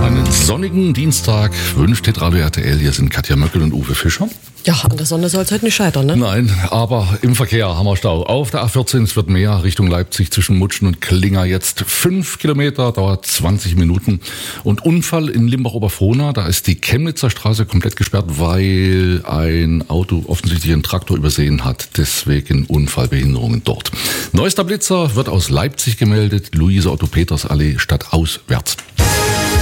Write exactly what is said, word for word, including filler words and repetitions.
Einen sonnigen Dienstag wünscht Hitradio R T L. Hier sind Katja Möckel und Uwe Fischer. Ja, an der Sonne soll es heute nicht scheitern, ne? Nein, aber im Verkehr haben wir Stau. Auf der A vierzehn, es wird mehr, Richtung Leipzig zwischen Mutschen und Klinger jetzt fünf Kilometer, dauert zwanzig Minuten. Und Unfall in Limbach-Oberfrohna, da ist die Chemnitzer Straße komplett gesperrt, weil ein Auto offensichtlich einen Traktor übersehen hat. Deswegen Unfallbehinderungen dort. Neuester Blitzer wird aus Leipzig gemeldet, Luise Otto Peters Allee stadtauswärts.